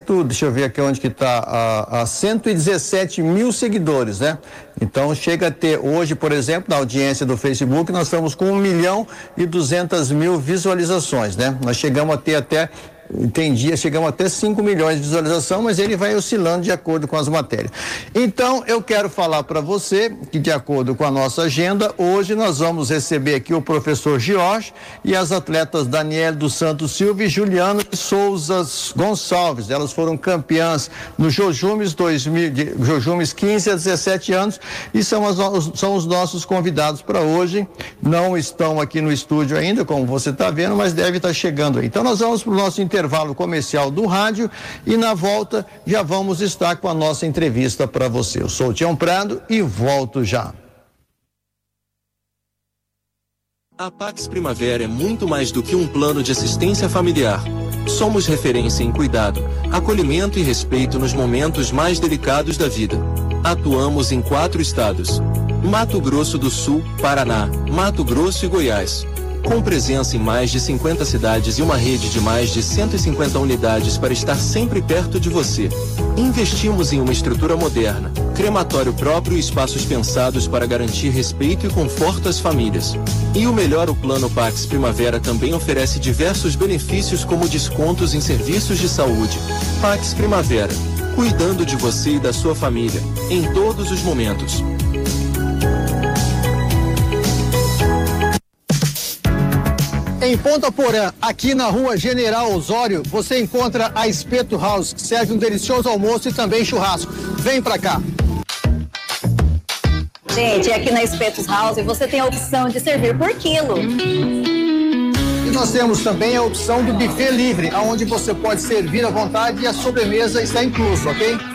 deixa eu ver aqui onde que está, a 117 mil seguidores, né? Então chega a ter hoje, por exemplo, na audiência do Facebook, nós estamos com 1.200.000 visualizações, né? Nós chegamos a ter até, tem dias, chegamos até 5 milhões de visualização, mas ele vai oscilando de acordo com as matérias. Então, eu quero falar para você que, de acordo com a nossa agenda, hoje nós vamos receber aqui o professor Jorge e as atletas Daniele dos Santos Silva e Juliana Souza Gonçalves. Elas foram campeãs no Jojumes 15 a 17 anos e são os nossos convidados para hoje. Não estão aqui no estúdio ainda, como você está vendo, mas deve estar chegando aí. Então, nós vamos para o nosso intervalo comercial do rádio e na volta já vamos estar com a nossa entrevista para você. Eu sou o Tião Prado e volto já. A Pax Primavera é muito mais do que um plano de assistência familiar. Somos referência em cuidado, acolhimento e respeito nos momentos mais delicados da vida. Atuamos em 4 estados: Mato Grosso do Sul, Paraná, Mato Grosso e Goiás. Com presença em mais de 50 cidades e uma rede de mais de 150 unidades para estar sempre perto de você. Investimos em uma estrutura moderna, crematório próprio e espaços pensados para garantir respeito e conforto às famílias. E o melhor, o Plano Pax Primavera também oferece diversos benefícios como descontos em serviços de saúde. Pax Primavera, cuidando de você e da sua família, em todos os momentos. Em Ponta Porã, aqui na rua General Osório, você encontra a Espeto House, que serve um delicioso almoço e também churrasco. Vem pra cá. Gente, aqui na Espeto House você tem a opção de servir por quilo. E nós temos também a opção do buffet livre, onde você pode servir à vontade e a sobremesa está incluso, ok?